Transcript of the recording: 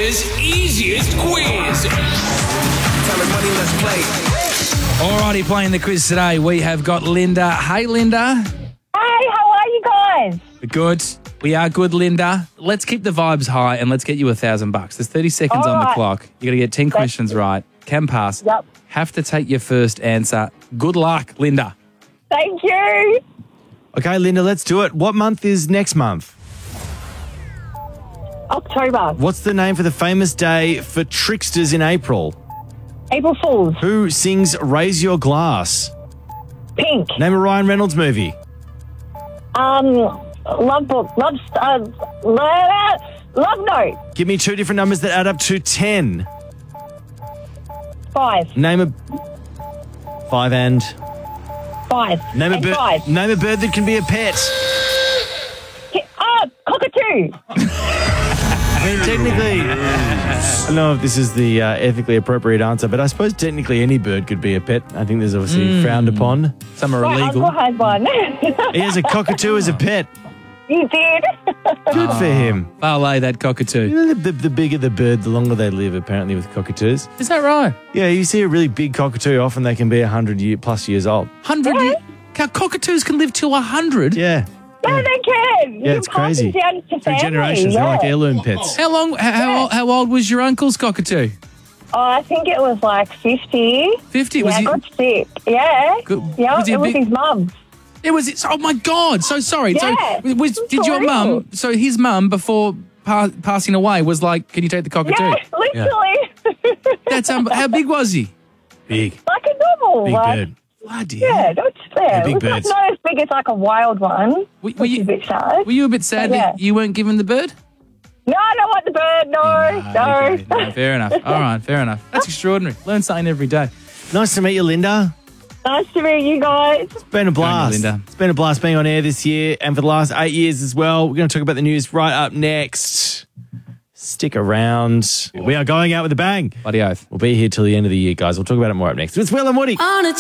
Australia's easiest quiz. Tell me money, let's play. Alrighty, playing the quiz today, we have got Linda. Hey, Linda. Hey, how are you guys? Good. We are good, Linda. Let's keep the vibes high and let's get you $1,000. There's 30 seconds All on the right. clock. You got to get 10 questions right. Can pass. Yep. Have to take your first answer. Good luck, Linda. Thank you. Okay, Linda, let's do it. What month is next month? October. What's the name for the famous day for tricksters in April? April Fools. Who sings Raise Your Glass? Pink. Name a Ryan Reynolds movie. Love Book. Love Note. Give me two different numbers that add up to 10. 5. Name a... 5 and... 5. Name a And bird. 5. Name a bird that can be a pet. Cockatoo. I mean, technically, I don't know if this is the ethically appropriate answer, but I suppose technically any bird could be a pet. I think there's obviously frowned upon. Some are My illegal. uncle has one. He has a cockatoo as a pet. You did. Good for him. Parlay that cockatoo. You know, the bigger the bird, the longer they live, apparently, with cockatoos. Is that right? Yeah, you see a really big cockatoo, often they can be 100+ years old. 100 Cockatoos can live till 100? Yeah. No, they can. Yeah, You it's pass crazy. it down to Through family. generations, they're like heirloom pets. How long? How old was your uncle's cockatoo? Oh, I think it was like 50. 50? Yeah, Was he? got sick. Yeah. Good. Yeah, Was he it a was big- his mum. It was. Oh my God! So sorry. Yeah, So did your for real. mum? So his mum before passing away was like, "Can you take the cockatoo?" Yeah, literally. That's how big was he? Big. Like a normal Big one. bird. Bloody. Yeah, that's fair. big It was birds. not as big as like a wild one, Were which you- is a bit sad. Were you a bit sad Yeah. that you weren't given the bird? No, I don't want the bird. No. Okay, no, fair enough. All right, fair enough. That's extraordinary. Learn something every day. Nice to meet you, Linda. Nice to meet you guys. It's been a blast. Linda. It's been a blast being on air this year and for the last 8 years as well. We're going to talk about the news right up next. Stick around. We are going out with a bang. Bloody oath. We'll be here till the end of the year, guys. We'll talk about it more up next. It's Will and Woody.